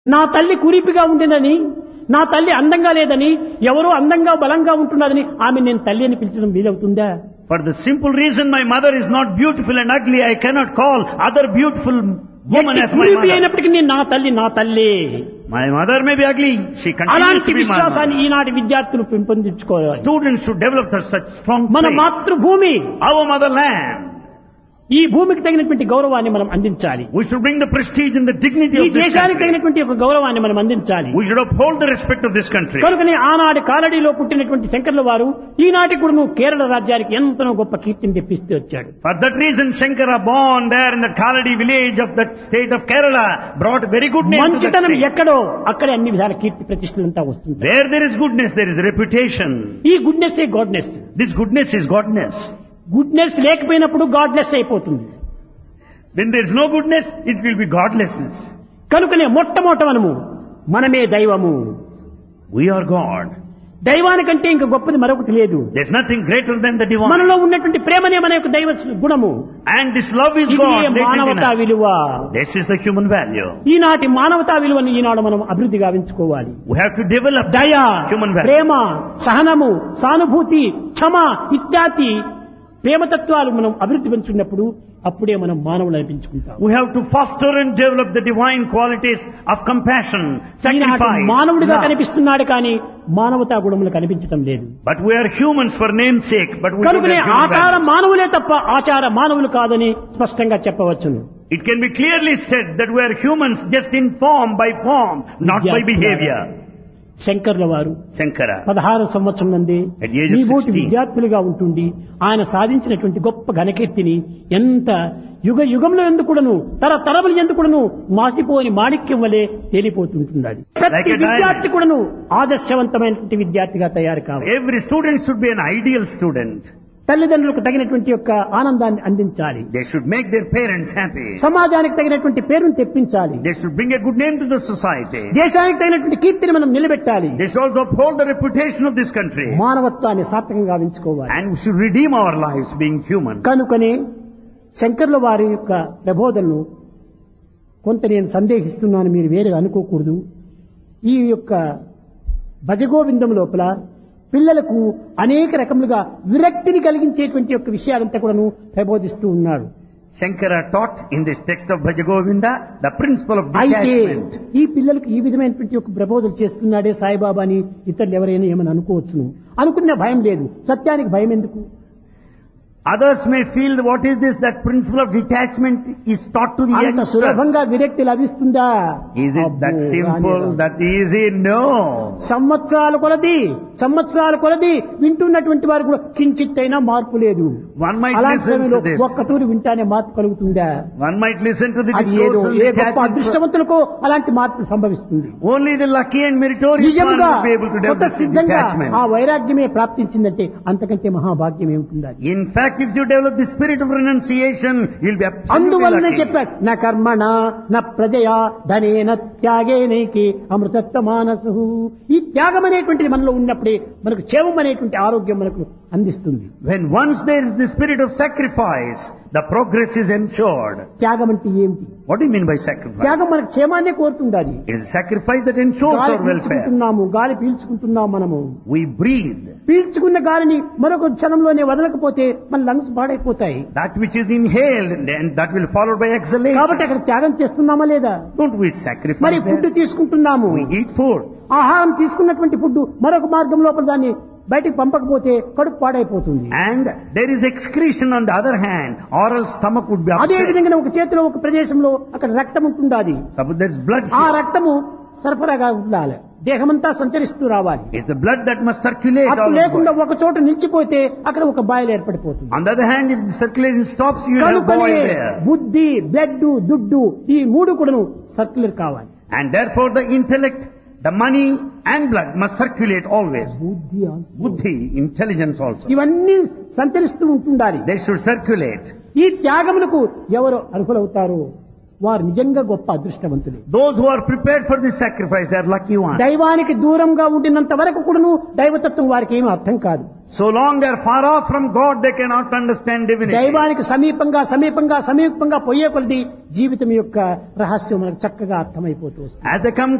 నా తల్లి కురిపిగా ఉండినని, నా తల్లి అందంగా లేదని, ఎవరో అందంగా బలంగా ఉంటున్నదని ఆమె నేను తల్లి అని పిలిచడం వీలవుతుందా? For the simple reason my mother is not beautiful and ugly, I cannot call other beautiful woman as my కురిపి mother. అయినప్పటికీ నేను నా తల్లి నా తల్లి. My mother may be ugly, she continues అలాంటి to be my విశ్వాసాన్ని mother. ఈనాటి విద్యార్థులు పెంపొందించుకోవాలి. Students should develop such strong మన faith. మాతృభూమి, Our motherland. ఈ భూమికి తగినటువంటి గౌరవాన్ని మనం అందించాలి. We should bring the prestige and the dignity ఈ of this దేశానికి country. తగినటువంటి ఒక గౌరవాన్ని మనం అందించాలి. We should uphold the respect of this country. కనుకనే ఆనాటి కాలడీలో పుట్టినటువంటి శంకర్ల వారు ఈనాటి కూడా కేరళ రాజ్యానికి ఎంతనో గొప్ప కీర్తిని తెప్పిస్తూ వచ్చాడు. For that reason, Shankara, born there in the Kaladi village of that state of Kerala, brought very good name to that మంచితనం state. ఎక్కడో అక్కడే అన్ని విధాల కీర్తి ప్రతిష్టలంతా వస్తుంది. Where there is goodness, there is reputation. ఈ goodness A goodness. This goodness is godness. Goodness లేకపోయినప్పుడు godless అయిపోతుంది. When there is no goodness, it will be godlessness. కనుకనే మొట్టమొదట మనమే దైవము. We are God. దైవానికంటే ఇంక గొప్పది మరొకటి లేదు. There is nothing greater than the divine. మనలో ఉన్నటువంటి ప్రేమనే మన యొక్క దైవ గుణము. And this love is ఇది God. latent in మానవతా us. విలువ. This is the human value. ఈనాటి మానవతా విలువను ఈనాడు మనం అభివృద్ధి గావించుకోవాలి. We have to develop దయ, human value. ప్రేమ, సహనము, సానుభూతి, క్షమ ఇత్యాది ప్రేమతత్వాలు మనం అభివృద్ధి పెంచుకున్నప్పుడు అప్పుడే మనం మానవులు అనిపించుకుంటాం. We have to foster and develop the divine qualities of compassion, Eenadu sacrifice, మానవుడిగా love. కనిపిస్తున్నాడు కానీ మానవతా గుణములు కనిపించడం లేదు. But we are humans for name's sake. But we don't కనుకనే have human ఆచార values. మానవులే తప్ప ఆచార మానవులు కాదని స్పష్టంగా చెప్పవచ్చును. It can be clearly said that we are humans just in form, by form, not by behavior. శంకర్ల వారు Shankara. 16 సంవత్సరం నందే At the age of మీ బోటి 16. విద్యార్థులుగా ఉంటుండి ఆయన సాధించినటువంటి గొప్ప ఘనకీర్తిని ఎంత యుగ యుగంలో ఎందుకుడను తరములు ఎందుకుడను మాసిపోని మాణిక్యం వలె తేలిపోతుంటున్నది. ప్రతి Like a diamond. విద్యార్థి కూడాను ఆదర్శవంతమైనటువంటి విద్యార్థిగా తయారు కావాలి. Every student should be an ideal student. తల్లిదండ్రులకు తగినటువంటి యొక్క ఆనందాన్ని అందించాలి. They should make their parents happy. సమాజానికి తగినటువంటి పేరును తెప్పించాలి. They should bring a good name to the society. దేశానికి తగినటువంటి కీర్తిని మనం నిలబెట్టాలి. They should also uphold the reputation of this country. మానవత్వాన్ని సార్థకంగా ఉంచుకోవాలి. And we should redeem our lives being human. కనుకనే శంకర్ల వారి యొక్క ప్రబోధనలు కొంత నేను సందేహిస్తున్నాను, మీరు వేరే అనుకోకూడదు. ఈ యొక్క భజగోవిందం లోపల పిల్లలకు అనేక రకములుగా విరక్తిని కలిగించేటువంటి యొక్క విషయాలంతా కూడాను ప్రబోధిస్తూ ఉన్నాడు. Shankara taught in this text of Bhajagovinda the principle of అయితే detachment. ఈ పిల్లలకు ఈ విధమైనటువంటి ఒక ప్రబోధనలు చేస్తున్నాడే సాయిబాబా అని ఇతరులు ఎవరైనా ఏమని అనుకోవచ్చును. అనుకున్న భయం లేదు. సత్యానికి భయం ఎందుకు? Others may feel, what is this? That principle of detachment is taught to the అంత youngsters. సులభంగా విరక్తి లభిస్తుందా? Is it that అబ్బో, simple, రాని that easy? No. సంవత్సరాల కొలది వింటున్నటువంటి వారు కూడా కించిత్తైనా మార్పు లేదు. One might అలాంటి listen to సమయంలో this. ఒక్కతూరి వింటానే మార్పు కలుగుతుందా? One might listen to the అది ఏదో discourse of ఏ గొప్ప detachment. అదృష్టవంతులకో అలాంటి మార్పు సంభవిస్తుంది. Only the lucky and meritorious one నిజంగా will be able to కొత్త develop this సిద్ధంగా detachment. ఆ వైరాగ్యమే ప్రాప్తించిందంటే అంతకంటే మహాభాగ్యం ఏముంటుంది? In fact, if you develop the spirit of renunciation, you'll be absolutely అందువల్లనే lucky. చెప్పాడు, నా కర్మణ నా ప్రజయా ధనేన త్యాగేనైకి అమృతత్వ మానసు. ఈ త్యాగం అనేటువంటిది మనలో ఉన్నప్పుడే మనకు క్షేమం అనేటువంటి ఆరోగ్యం మనకు అందిస్తుంది. When once there is the spirit of sacrifice, the progress is ensured. త్యాగం అంటే ఏమిటి? What do you mean by sacrifice? త్యాగం మనకు క్షేమాన్నే కోరుతుండాలి. It is sacrifice that ensures గాలి our welfare. గాలి పీల్చుకుంటున్నాం మనము. We breathe. పీల్చుకున్న గాలిని మరొక క్షణంలోనే వదలకపోతే మన లంగ్స్ పాడైపోతాయి. That which is inhaled, and that will followed by కాబట్టి exhalation. అక్కడ త్యాగం చేస్తున్నామా లేదా? Don't we మరి sacrifice ఫుడ్ there? తీసుకుంటున్నాము. We eat food. ఆహారం తీసుకున్నటువంటి ఫుడ్ మరొక మార్గం లోపల దాన్ని బయటికి పంపకపోతే కడుపు పాడైపోతుంది. And there is excretion on the other hand, or else stomach would be అదే upset. విధంగా ఒక చేతిలో ఒక ప్రదేశంలో అక్కడ రక్తం ఉంటుండాది. Suppose there is blood ఆ here. రక్తము సరఫరాగా ఉండాలి, దేహమంతా సంచరిస్తూ రావాలి. It's the blood that must circulate all అప్పుడు over the లేకుండా body. ఒక చోట నిలిచిపోతే అక్కడ ఒక boil ఏర్పడిపోతుంది. On the other hand, if the circulation stops, you will have కనుకనే boil there. బుద్ధి, బ్లడ్, దుడ్డు ఈ మూడు కూడాను సర్క్యులర్ కావాలి. And therefore the intellect, the money and blood must circulate always. బుద్ధి Buddhi, intelligence also. ఇవన్నీ సంచరిస్తూ ఉంటుండాలి. They should circulate. ఈ త్యాగములకు ఎవరు అర్హులవుతారో వారు నిజంగా గొప్ప అదృష్టవంతులు. Those who are prepared for this sacrifice, they are lucky ones. దైవానికి దూరంగా ఉండినంత వరకు కూడాను దైవతత్వం వారికి ఏమీ అర్థం కాదు. So long they are far off from God, they cannot understand divinity. దైవానికి సమీపంగా సమీపంగా సమీపంగా పోయే కొలది జీవితం యొక్క రహస్యం మనకు చక్కగా అర్థమైపోతూ వస్తుంది. As they come